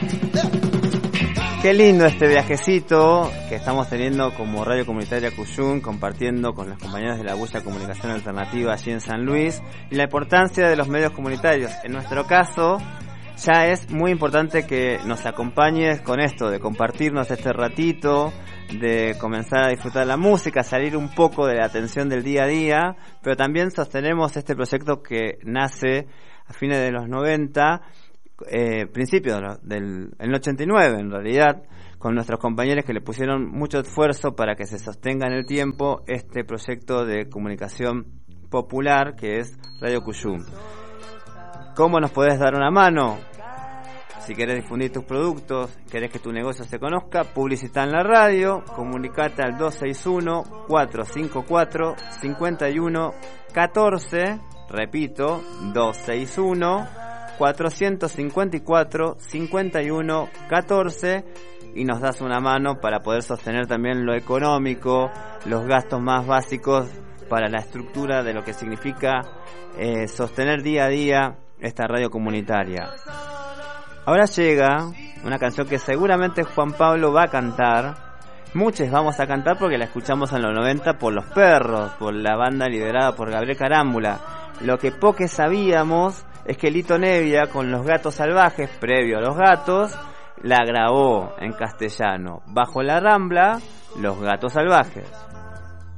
Qué lindo este viajecito que estamos teniendo como Radio Comunitaria Cuyum, compartiendo con los compañeros de la Bulla Comunicación Alternativa allí en San Luis, y la importancia de los medios comunitarios. En nuestro caso, ya es muy importante que nos acompañes con esto, de compartirnos este ratito, de comenzar a disfrutar la música, salir un poco de la atención del día a día, pero también sostenemos este proyecto que nace a fines de los 90, principios del 89 en realidad, con nuestros compañeros que le pusieron mucho esfuerzo para que se sostenga en el tiempo este proyecto de comunicación popular que es Radio Cuyum. ¿Cómo nos podés dar una mano? Si querés difundir tus productos, querés que tu negocio se conozca, publicita en la radio, comunicate al 261-454-5114, repito, 261-454-5114, y nos das una mano para poder sostener también lo económico, los gastos más básicos para la estructura de lo que significa sostener día a día esta radio comunitaria. Ahora llega una canción que seguramente Juan Pablo va a cantar. Muchos vamos a cantar porque la escuchamos en los 90 por Los Perros, por la banda liderada por Gabriel Carámbula. Lo que pocos sabíamos es que Lito Nevia con Los Gatos Salvajes, previo a Los Gatos, la grabó en castellano. Bajo la Rambla, Los Gatos Salvajes.